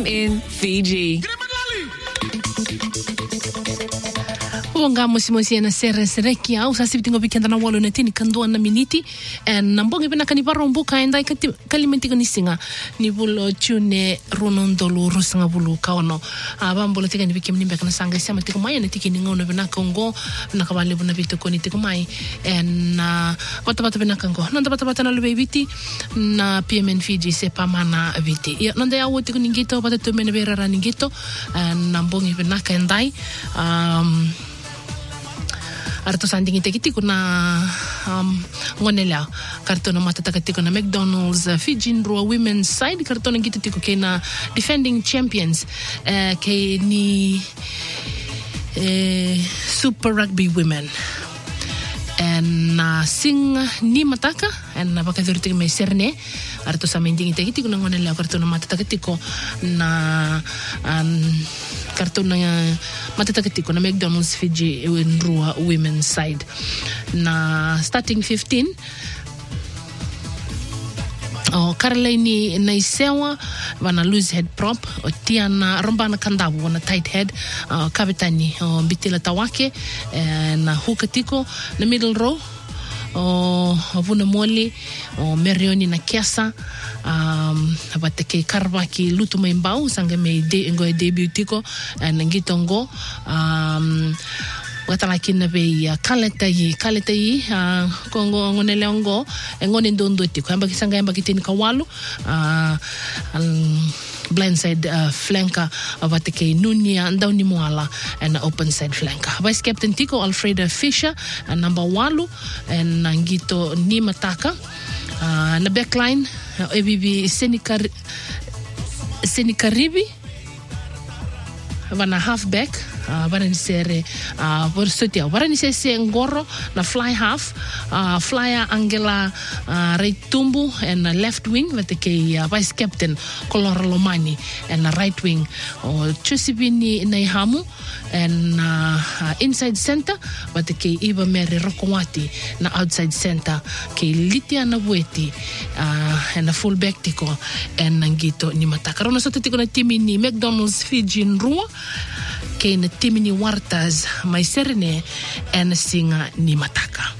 I'm in Fiji. Nga mosi na sere kia au sasi bitingo bikenda na walo netini kandua na miniti en nambongi bina kaniparo mbuka endai kalimenti kanisinga ni bulo tune ronondolo rusanga bulu kaono abambola tika ni bikim nimbe kana sanga sema tiko mai na tiki ningono bina kongo na kabale buna bitu koni tiko mai en bata bina kongo nanda bata na lube biti na PMN Fiji sepa mana biti ya nanda ya wote kuningito bata tumene berara ningito nambongi bina endai Arto sanding itekiti kuna ngonela kartona matataka tiko na McDonald's Fiji Nrua Women's Side kartona ngiti tiko kena defending champions ke ni Super Rugby Women en sing ni mataka en bakadurti me serne arto samending itekiti kuna ngonela kartona matataka tiko na kartona matatakatiko na McDonald's Fiji Nrua Women's Side na starting 15 Caroline Naisewa wana loose head prop Tiana Rombana Kandabu wana tight head kapitani Bitila Tawake na hukatiko na middle row Vuna Moli Merioni na Kiasa abateke Karvaki lutu maimbau sanga me ngo debut tiko ngitongo watalakina be kaletai kongo ngonelongo ngone ndondo tiko amba kisanga amba kitini kawalu blindside flanker abateke Nunia Ndauni Moala and open side flanker vice captain tiko Alfreda Fisher number 1 and ngito ni mataka na backline ABB Senikaribi wana halfback varanisere vorsotia varanisese ngoro na fly half flyer Angela Reitumbu and left wing wateke vice captain Kolora Lomani and right wing Chusibini Naihamu and inside center wateke Eva Mary Rokowati na outside center ke Litia Nabweti and a fullback tiko and ngito ni mataka rono soto tiko na timi ni McDonald's Fiji Nrua ke na timi ni Wartas mai serne and singa ni mataka